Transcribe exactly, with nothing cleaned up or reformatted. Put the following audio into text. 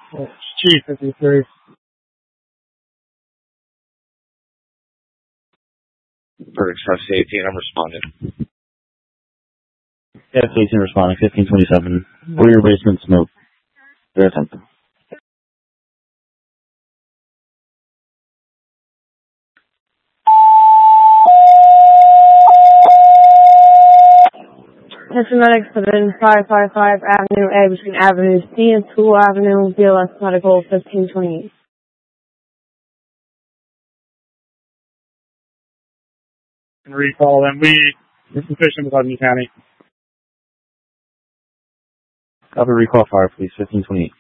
Chief fifty-three. Bird South eighteen, I'm responding. Yeah, eighteen responding, fifteen twenty-seven. Rear basement smoke. They're attempting. Paramedics have been five five five Avenue A between Avenues C and Tool Avenue, B L S Medical fifteen twenty-eight. And recall, and we are sufficient with Hudson County. Copy, recall fire, please, fifteen twenty-eight.